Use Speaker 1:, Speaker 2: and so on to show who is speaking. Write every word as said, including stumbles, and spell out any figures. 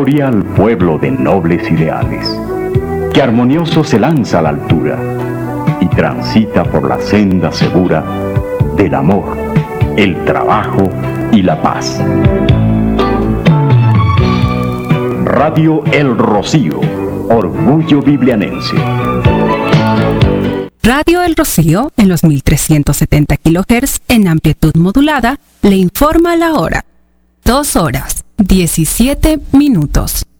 Speaker 1: Gloria al pueblo de nobles ideales, que armonioso se lanza a la altura y transita por la senda segura del amor, el trabajo y la paz. Radio El Rocío, orgullo biblianense.
Speaker 2: Radio El Rocío, en los mil trescientos setenta kilohertz en amplitud modulada, le informa la hora. Dos horas, diecisiete minutos.